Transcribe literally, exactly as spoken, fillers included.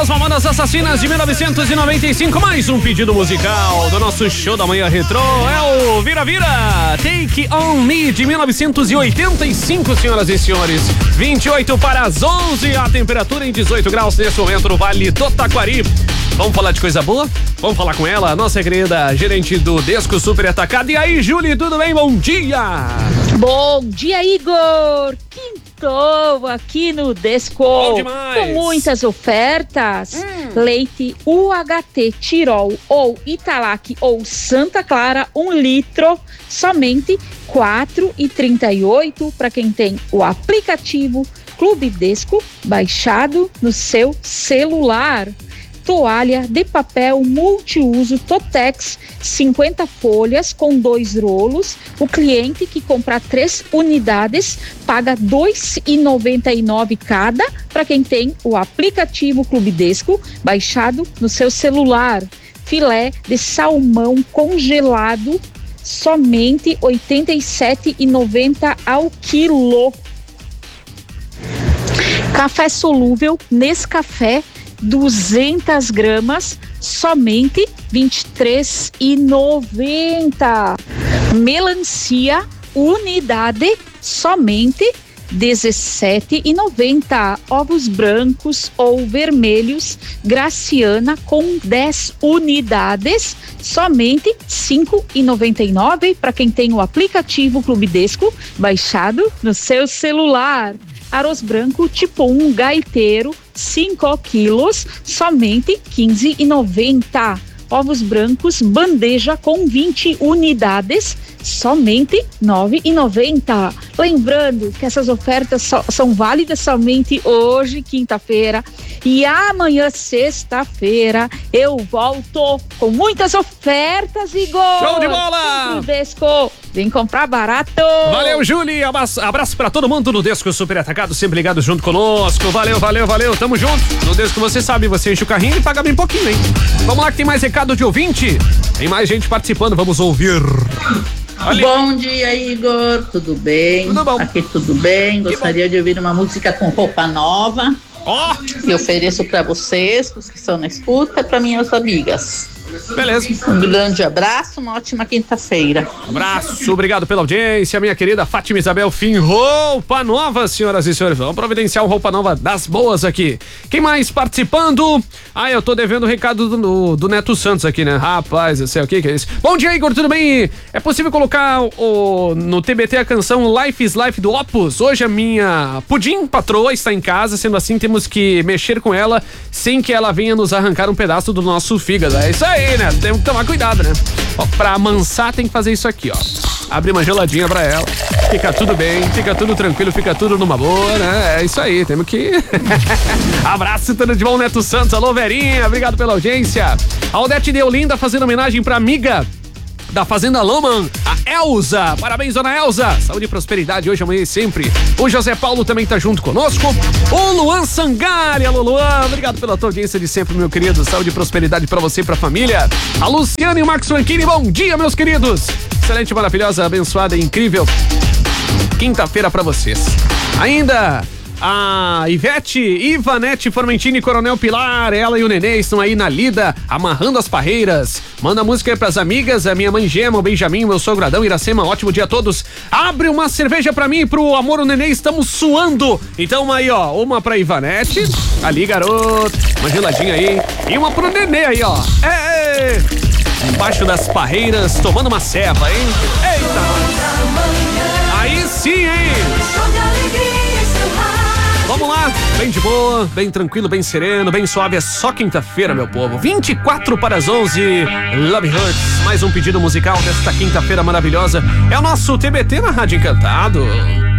Mamonas Assassinas de mil novecentos e noventa e cinco. Mais um pedido musical do nosso show da manhã retrô. É o Vira Vira, Take On Me de mil novecentos e oitenta e cinco, senhoras e senhores. vinte e oito para as onze, a temperatura em dezoito graus nesse momento no Vale do Taquari. Vamos falar de coisa boa? Vamos falar com ela, nossa querida gerente do Desco Super Atacado. E aí, Júlia, tudo bem? Bom dia! Bom dia, Igor! Quintou aqui no Desco. Bom demais! Com muitas ofertas. Hum. Leite U H T Tirol ou Italac ou Santa Clara, um litro, somente quatro reais e trinta e oito centavos para quem tem o aplicativo Clube Desco baixado no seu celular. Toalha de papel multiuso Totex, cinquenta folhas com dois rolos. O cliente que comprar três unidades paga dois reais e noventa e nove centavos cada, para quem tem o aplicativo Clube Desco baixado no seu celular. Filé de salmão congelado, somente oitenta e sete reais e noventa centavos ao quilo. Café solúvel Nescafé, duzentas gramas, somente vinte e três reais e noventa centavos. Melancia, unidade, somente dezessete reais e noventa centavos. Ovos brancos ou vermelhos, Graciana, com dez unidades, somente cinco reais e noventa e nove centavos para quem tem o aplicativo Clube Desco baixado no seu celular. Arroz branco tipo um gaiteiro, cinco quilos, somente quinze reais e noventa centavos. Ovos brancos, bandeja com vinte unidades, somente nove reais e noventa centavos. Lembrando que essas ofertas so, são válidas somente hoje, quinta-feira, e amanhã, sexta-feira, eu volto com muitas ofertas, Igor. Show de bola! Desco, vem comprar barato. Valeu, Júlia. Abraço, abraço pra todo mundo no Desco Super Atacado, sempre ligado junto conosco. Valeu, valeu, valeu. Tamo junto. No Desco, você sabe, você enche o carrinho e paga bem pouquinho, hein? Vamos lá que tem mais recado de ouvinte. Tem mais gente participando, vamos ouvir. Olha. Bom dia, Igor. Tudo bem? Tudo bom. Aqui tudo bem. Gostaria de ouvir uma música com roupa nova. Ó! Que ofereço pra vocês, os que estão na escuta, pra minhas amigas. Beleza. Um grande abraço, uma ótima quinta-feira. Abraço, obrigado pela audiência, minha querida Fátima Isabel Fim. Roupa nova, senhoras e senhores. Vamos providenciar uma roupa nova das boas aqui. Quem mais participando? Ah, eu tô devendo o recado do, do, do Neto Santos aqui, né? Rapaz, eu sei o que que é isso. Bom dia, Igor, tudo bem? É possível colocar o, no T B T a canção Life is Life do Opus? Hoje a minha pudim patroa está em casa, sendo assim temos que mexer com ela sem que ela venha nos arrancar um pedaço do nosso fígado. É isso aí, né? Temos que tomar cuidado, né? Ó, pra amansar tem que fazer isso aqui, ó. Abre uma geladinha pra ela. Fica tudo bem, fica tudo tranquilo, fica tudo numa boa, né? É isso aí, temos que... Abraço, tudo de bom, Neto Santos. Alô, Verinha, obrigado pela audiência. A Odete de Olinda fazendo homenagem pra amiga da Fazenda Loman, a Elza. Parabéns, dona Elza. Saúde e prosperidade hoje, amanhã e sempre. O José Paulo também tá junto conosco. O Luan Sangali. Alô, Luan. Obrigado pela tua audiência de sempre, meu querido. Saúde e prosperidade pra você e pra família. A Luciana e o Max Franchini. Bom dia, meus queridos. Excelente, maravilhosa, abençoada e incrível quinta-feira pra vocês. Ainda... A Ivete, Ivanete Formentini, Coronel Pilar, ela e o Nenê estão aí na lida, amarrando as parreiras. Manda música aí pras amigas, a minha mãe Gema, o Benjamin, meu sogro Adão, Iracema, ótimo dia a todos. Abre uma cerveja pra mim e pro amor, o Nenê, estamos suando. Então aí, ó, uma pra Ivanete, ali, garoto, uma geladinha aí, e uma pro Nenê aí, ó. É, é. Embaixo das parreiras, tomando uma ceva, hein? Eita! Aí sim, hein? Vamos lá, bem de boa, bem tranquilo, bem sereno, bem suave, é só quinta-feira, meu povo. vinte e quatro para as onze, Love Hurts, mais um pedido musical desta quinta-feira maravilhosa. É o nosso T B T na Rádio Encantado.